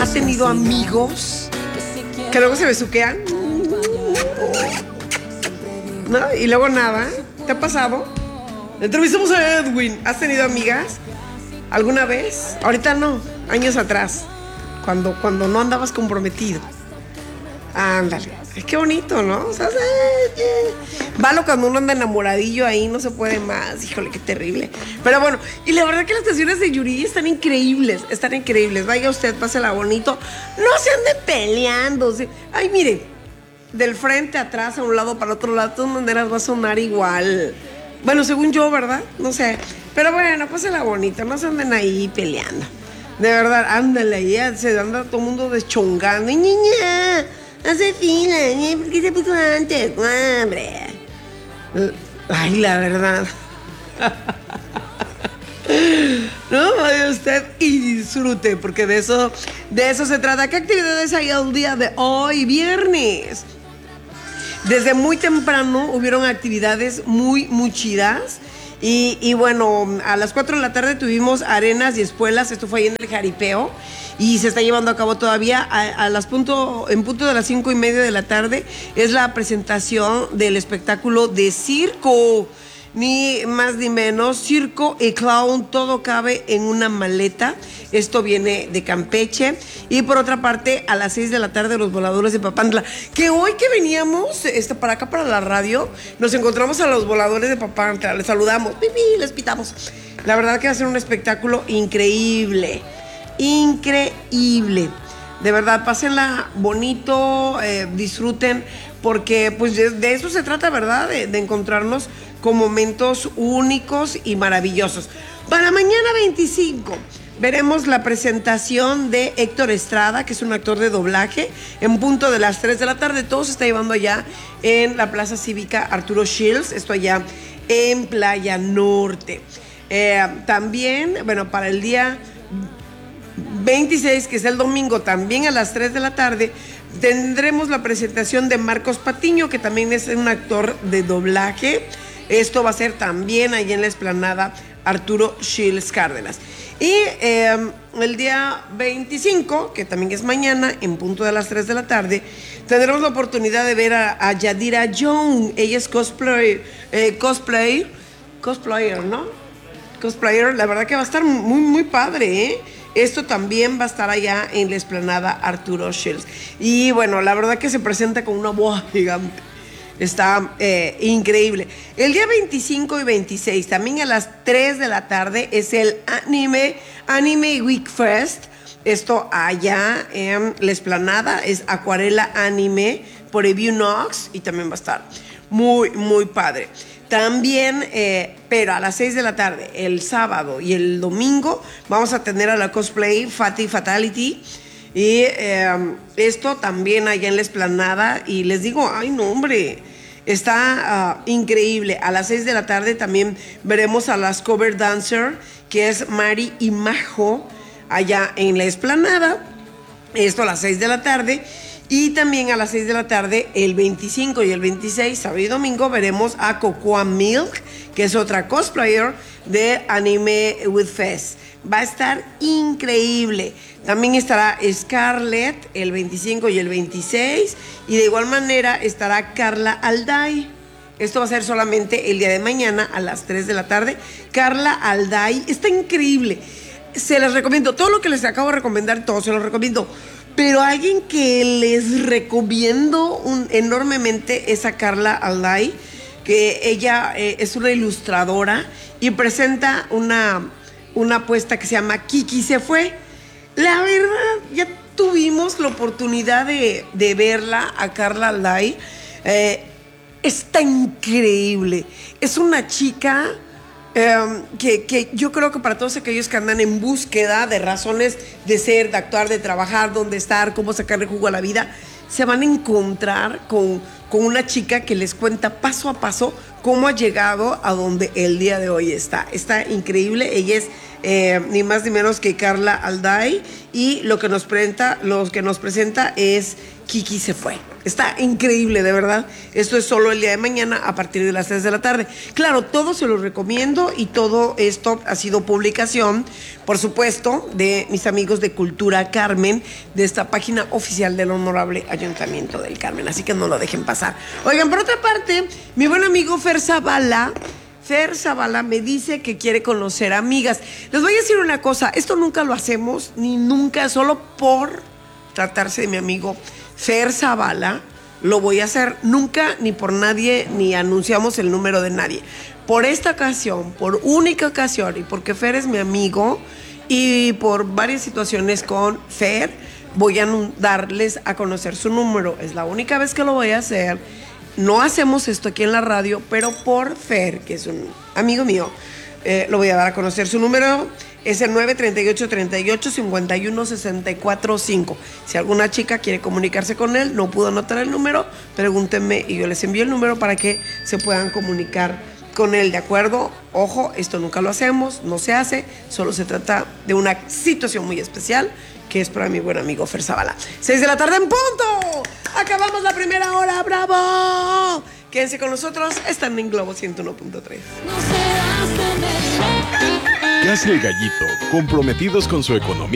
¿Ha tenido amigos que luego se besuquean? ¿No? Y luego nada. ¿Te ha pasado? Entrevistamos a Edwin. ¿Has tenido amigas alguna vez? Ahorita no, años atrás, cuando no andabas comprometido. Ándale, qué bonito, ¿no? O sea, valo cuando uno anda enamoradillo ahí, no se puede más. Híjole, qué terrible. Pero bueno, y la verdad que las canciones de Yuridia están increíbles. Vaya usted, pásela bonito. No se ande peleando. Ay, mire, del frente, atrás, a un lado, para otro lado, de todas maneras va a sonar igual. Bueno, según yo, ¿verdad? No sé. Pero bueno, pásela bonito, no se anden ahí peleando. De verdad, ándale, ya se anda todo el mundo deschongando. Y niña, hace fila, ¿por qué se puso antes? ¡Hombre! Ay, la verdad. No, vaya usted y disfrute, porque de eso se trata. ¿Qué actividades hay el día de hoy, viernes? Desde muy temprano hubieron actividades muy chidas. Y bueno, a las 4 de la tarde tuvimos arenas y espuelas. Esto fue ahí en el Jaripeo y se está llevando a cabo todavía. En punto de las 5:30 de la tarde es la presentación del espectáculo de circo. Ni más ni menos, circo y clown, todo cabe en una maleta. Esto viene de Campeche. Y por otra parte, a las 6 de la tarde, los voladores de Papantla. Que hoy que veníamos para acá, para la radio, nos encontramos a los voladores de Papantla. Les saludamos, les pitamos. La verdad que va a ser un espectáculo increíble. Increíble. De verdad, pásenla bonito, disfruten, porque pues de eso se trata, ¿verdad? De encontrarnos con momentos únicos y maravillosos. Para mañana 25 veremos la presentación de Héctor Estrada, que es un actor de doblaje, en punto de las 3 de la tarde. Todo se está llevando allá en la Plaza Cívica Arturo Shields, esto allá en Playa Norte. También, bueno, para el día 26, que es el domingo, también a las 3 de la tarde, tendremos la presentación de Marcos Patiño, que también es un actor de doblaje. Esto va a ser también allí en la explanada Arturo Shields Cárdenas. Y el día 25, que también es mañana, en punto de las 3 de la tarde, tendremos la oportunidad de ver a Yadira Young. Ella es cosplayer, ¿no? Cosplayer, la verdad que va a estar muy padre, ¿eh? Esto también va a estar allá en la explanada Arturo Shields. Y bueno, la verdad que se presenta con una voz gigante. Está increíble. El día 25 y 26, también a las 3 de la tarde, es el Anime Week Fest. Esto allá en la explanada es Acuarela Anime por Eview Knox, y también va a estar muy padre. También, pero a las 6 de la tarde, el sábado y el domingo, vamos a tener a la cosplay Fatty Fatality. Y esto también allá en la explanada. Y les digo, ay no hombre, está increíble. A las 6 de la tarde también veremos a las cover dancer, que es Mari y Majo, allá en la explanada. Esto a las 6 de la tarde. Y también a las 6 de la tarde, el 25 y el 26, sábado y domingo, veremos a Cocoa Milk, que es otra cosplayer de Anime with Fest. Va a estar increíble. También estará Scarlett el 25 y el 26. Y de igual manera estará Carla Alday. Esto va a ser solamente el día de mañana a las 3 de la tarde. Carla Alday está increíble. Se les recomiendo. Todo lo que les acabo de recomendar, todo se los recomiendo. Pero alguien que les recomiendo enormemente es a Carla Alday, que ella es una ilustradora y presenta una apuesta que se llama Kiki se fue. La verdad, ya tuvimos la oportunidad de verla a Carla Alday. Está increíble. Es una chica que yo creo que para todos aquellos que andan en búsqueda de razones de ser, de actuar, de trabajar, dónde estar, cómo sacarle jugo a la vida, se van a encontrar con una chica que les cuenta paso a paso cómo ha llegado a donde el día de hoy está. Está increíble. Ella es ni más ni menos que Carla Alday, y lo que nos presenta es Kiki se fue. Está increíble, de verdad. Esto es solo el día de mañana a partir de las 6 de la tarde. Claro, todo se lo recomiendo y todo esto ha sido publicación, por supuesto, de mis amigos de Cultura Carmen, de esta página oficial del Honorable Ayuntamiento del Carmen. Así que no lo dejen pasar. Oigan, por otra parte, mi buen amigo Fer Zavala me dice que quiere conocer amigas. Les voy a decir una cosa, esto nunca lo hacemos, ni nunca, solo por tratarse de mi amigo Fer Zavala, lo voy a hacer. Nunca, ni por nadie, ni anunciamos el número de nadie. Por esta ocasión, por única ocasión, y porque Fer es mi amigo, y por varias situaciones con Fer, voy a darles a conocer su número. Es la única vez que lo voy a hacer. No hacemos esto aquí en la radio, pero por Fer, que es un amigo mío, lo voy a dar a conocer. Su número es el 938-38-51-64-5. Si alguna chica quiere comunicarse con él, no pudo anotar el número, pregúntenme y yo les envío el número para que se puedan comunicar con él, ¿de acuerdo? Ojo, esto nunca lo hacemos, no se hace, solo se trata de una situación muy especial que es para mi buen amigo Fer Zavala. 6 de la tarde en punto. Acabamos la primera hora, ¡bravo! Quédense con nosotros, están en Globo 101.3. Gas El Gallito, comprometidos con su economía.